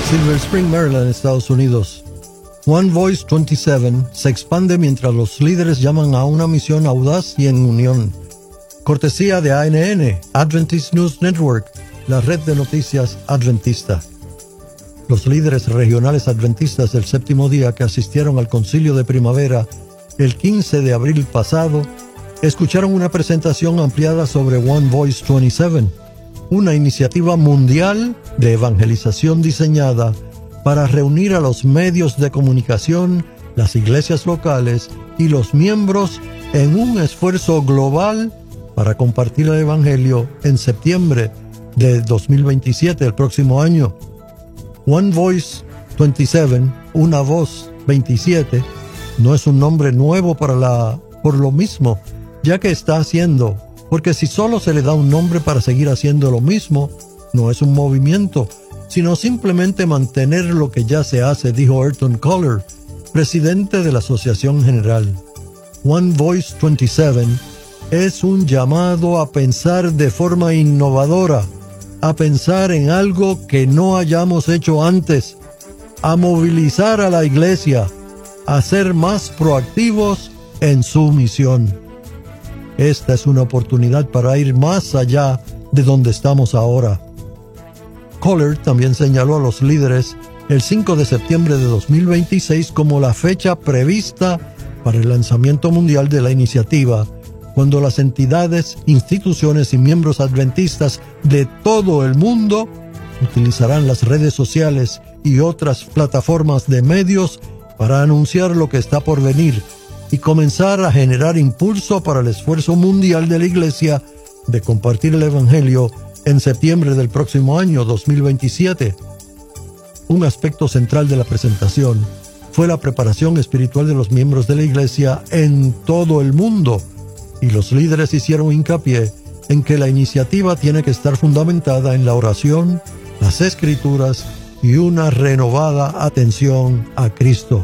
Silver Spring, Maryland, Estados Unidos. One Voice 27 se expande mientras los líderes llaman a una misión audaz y en unión. Cortesía de ANN, Adventist News Network, la red de noticias adventista. Los líderes regionales adventistas del séptimo día que asistieron al concilio de primavera el 15 de abril pasado, escucharon una presentación ampliada sobre One Voice 27, una iniciativa mundial de evangelización diseñada para reunir a los medios de comunicación, las iglesias locales y los miembros en un esfuerzo global para compartir el evangelio en septiembre de 2027, el próximo año. One Voice 27, una voz 27, no es un nombre nuevo por lo mismo, ya que está haciendo, porque si solo se le da un nombre para seguir haciendo lo mismo, no es un movimiento, sino simplemente mantener lo que ya se hace, dijo Ayrton Kohler, presidente de la Asociación General. One Voice 27 es un llamado a pensar de forma innovadora, a pensar en algo que no hayamos hecho antes, a movilizar a la iglesia, a ser más proactivos en su misión. Esta es una oportunidad para ir más allá de donde estamos ahora. Kohler también señaló a los líderes el 5 de septiembre de 2026 como la fecha prevista para el lanzamiento mundial de la iniciativa, cuando las entidades, instituciones y miembros adventistas de todo el mundo utilizarán las redes sociales y otras plataformas de medios para anunciar lo que está por venir y comenzar a generar impulso para el esfuerzo mundial de la Iglesia de compartir el Evangelio en septiembre del próximo año 2027. Un aspecto central de la presentación fue la preparación espiritual de los miembros de la Iglesia en todo el mundo, y los líderes hicieron hincapié en que la iniciativa tiene que estar fundamentada en la oración, las Escrituras y una renovada atención a Cristo.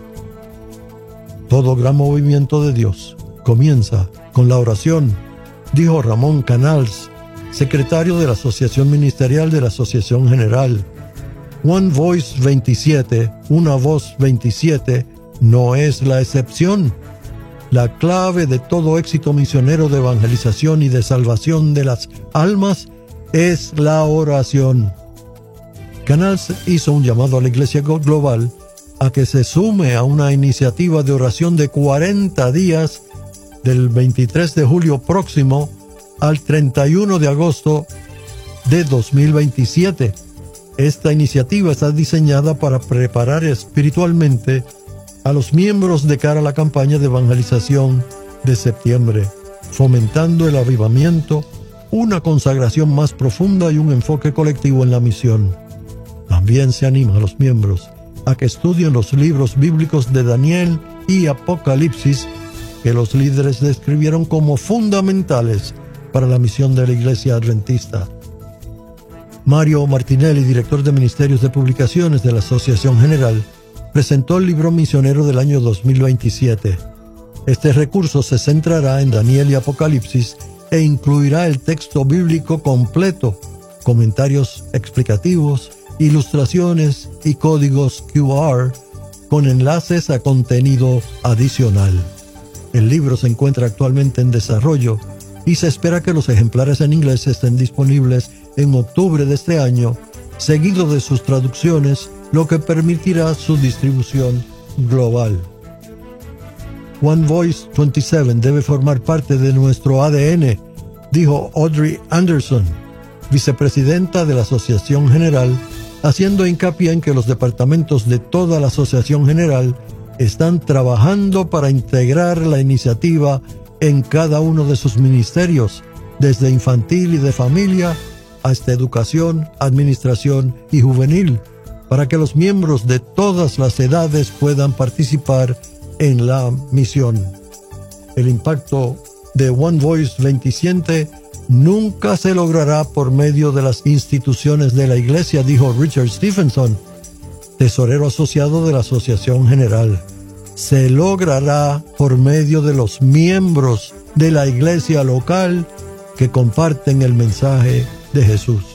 Todo gran movimiento de Dios comienza con la oración, dijo Ramón Canals, secretario de la Asociación Ministerial de la Asociación General. One Voice 27, una voz 27, no es la excepción. La clave de todo éxito misionero de evangelización y de salvación de las almas es la oración. Canals hizo un llamado a la Iglesia Global a que se sume a una iniciativa de oración de 40 días del 23 de julio próximo al 31 de agosto de 2027. Esta iniciativa está diseñada para preparar espiritualmente a los miembros de cara a la campaña de evangelización de septiembre, fomentando el avivamiento, una consagración más profunda y un enfoque colectivo en la misión. También se anima a los miembros a que estudien los libros bíblicos de Daniel y Apocalipsis, que los líderes describieron como fundamentales para la misión de la Iglesia Adventista. Mario Martinelli, director de Ministerios de Publicaciones de la Asociación General, presentó el libro misionero del año 2027. Este recurso se centrará en Daniel y Apocalipsis e incluirá el texto bíblico completo, comentarios explicativos, ilustraciones y códigos QR con enlaces a contenido adicional. El libro se encuentra actualmente en desarrollo y se espera que los ejemplares en inglés estén disponibles en octubre de este año, seguido de sus traducciones, lo que permitirá su distribución global. One Voice 27 debe formar parte de nuestro ADN, dijo Audrey Anderson, vicepresidenta de la Asociación General, haciendo hincapié en que los departamentos de toda la Asociación General están trabajando para integrar la iniciativa en cada uno de sus ministerios, desde infantil y de familia hasta educación, administración y juvenil, para que los miembros de todas las edades puedan participar en la misión. El impacto de One Voice 27 nunca se logrará por medio de las instituciones de la Iglesia, dijo Richard Stephenson, tesorero asociado de la Asociación General. Se logrará por medio de los miembros de la Iglesia local que comparten el mensaje de Jesús.